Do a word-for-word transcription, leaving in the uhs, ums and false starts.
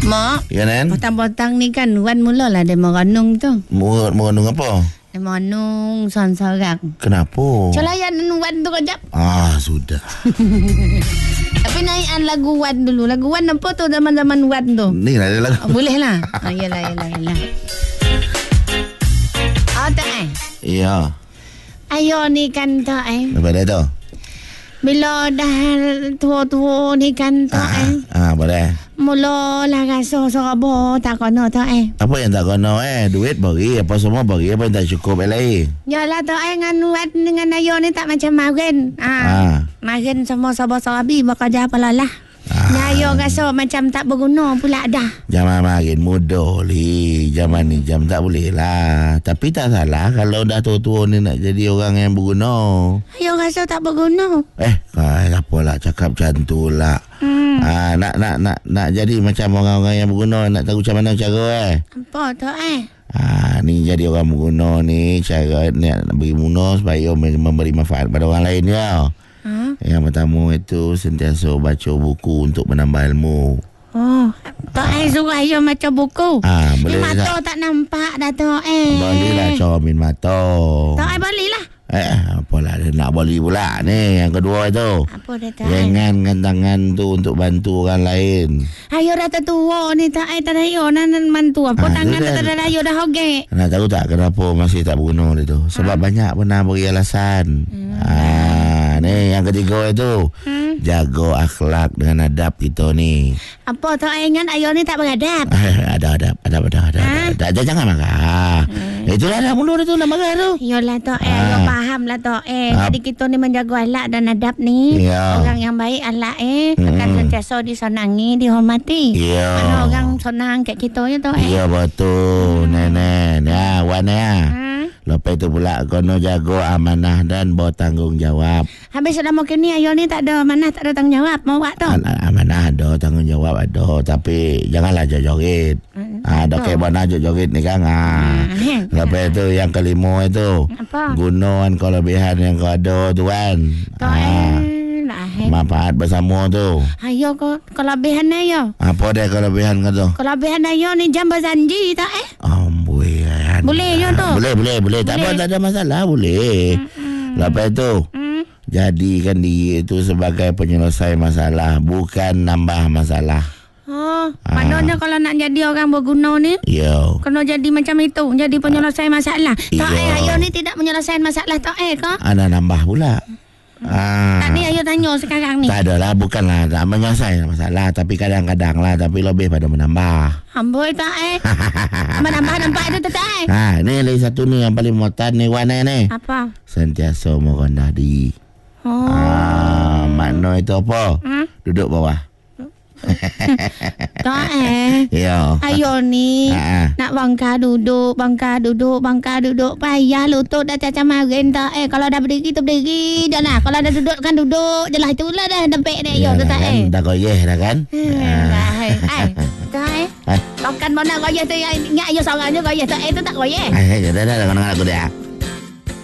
Mak, Ya, Nen? potang-potang ni kan Wan mulalah dia merenung tu. Mau merenung apa? Dia merenung seorang-seorang. Kenapa? Colayan Wan tu kejap. Ah, sudah. Tapi naikan lagu Wan dulu. Lagu Wan apa tu zaman-zaman Wan tu? Ni lah dia lagu. Oh, boleh lah. Ah, yalah, yalah, yalah. Oh, tak eh? Ya. Ayo ni kan tak eh. Apa dia tu? Bila dah tua-tua ni kan tak Ah, eh. ah, boleh. Mula lah rasa seraba tak kena tak eh. Apa yang tak kena eh? Duit bagi, apa semua bagi, apa yang tak cukup eh lain. Yalah tak eh dengan Wan dengan Ayo ni tak macam Marin. Ah. Ah. Marin semua sabar-sabi bekerja apa lalah. Ah. Nah, Ayo rasa macam tak berguna pula dah. Zaman makin mudah li. Zaman ni jam tak boleh lah. Tapi tak salah kalau dah tua-tua ni nak jadi orang yang berguna. Ayo rasa tak berguna. Eh, kai, apalah cakap macam tu lah. Hmm. Ah, nak nak nak nak jadi macam orang-orang yang berguna, nak tahu macam mana cara eh. Apa tu eh? Ah, ni jadi orang berguna ni cara ni nak beri guna supaya memberi manfaat pada orang lain ya. Ha? Yang pertama itu sentiasa baca buku untuk menambah ilmu. Oh, tak eh suruh Ayo baca buku. Ah, Ni boleh mata tak? tak nampak dah tu eh. Bolehlah cermin mata. Tak eh boleh lah. Eh, apalah dia nak boleh pula ni. Yang kedua itu. Apa dia tak eh? Jangankan tangan tu untuk bantu orang lain. Ayo dah tertua ni tak eh tak ada Ayo nan mantu apa Ah, tangan tu tak dah- ada Ayo dah hogek. Nak tahu tak kenapa masih tak berguna dia tu? Sebab banyak pernah beri alasan. Ah, ni yang ketiga itu. Hmm. Jaga akhlak dengan adab kita ni. Apa tak eh ingat Ayo ni tak beradab. Eh, ada adab, adab, adab, adab. Ha? adab. Ada, jangan marah. Itulah dah mula dia tu nak marah tu. Yolah tak eh Ah. Ayo faham lah tak eh. Ah. Jadi kita ni menjaga akhlak dan adab ni. Ya. Orang yang baik akhlak eh akan Mm-mm. sentiasa disenangi, dihormati. Ya. Mana orang senang kat kita je tak eh. Ya betul. Nenek. Ya, Wan ya. Ha? Lepas itu pula kena jaga amanah dan bertanggungjawab. Habis selama kini Ayo ni tak ada mana tak ada tanggungjawab mau buat tu. An- amanah ada, tanggungjawab ada. Tapi janganlah joget-joget. Hmm, Ah, dah kayak mana joget-joget ni kan. Ah. Hmm. Lepas itu yang kelima itu. Apa? Gunakan kelebihan yang kau ada tu kan. Tak Ah, eh. Lah eh. manfaat bersama tu. Ayo ko kelebihan Ayo. Apa dia kelebihan kau tu? Kelebihan Ayo ni jam berjanji tak eh? Amboi kan. Boleh je tu? Boleh, boleh, boleh. Tak apa, Boleh. tak ada masalah. Boleh. Hmm. Lepas itu, Hmm. jadikan diri itu sebagai penyelesai masalah, bukan nambah masalah. Oh, Ah. maknanya kalau nak jadi orang berguna ni Yo. kena jadi macam itu, jadi penyelesai masalah. Tak Iya. eh Ayo ni tidak menyelesaikan masalah tak eh ke? Ada nambah pula. Ah. Tak ni Ayo tanya sekarang ni. Tak adalah, bukanlah tak menyelesaikan masalah, tapi kadang-kadang lah, tapi lebih pada menambah. Amboi tak eh. Menambah nampak itu tu tak eh. Ha, ni lagi satu ni yang paling muatan ni Wan ni. Apa? Sentiasa merendah diri. Oh. Ah, makna itu apa? Hmm? Duduk bawah. Tak eh. Ya. Ayo ni Ha. nak bangka duduk, bangka duduk, bangka duduk. Payah lutut dah caca marin tak eh. Kalau dah berdiri tu berdiri je lah. Kalau dah duduk kan duduk je lah. Itulah dah dempek ni Ayo tu tak kan, eh. dah goyeh dah kan? Hmm, Hai. Hai. Tak eh. Hai. Makan mana goyah tu yang ingat Ayo seorang je goyah tak eh tu tak goyah. Hai, dah dah dah dengan aku dia.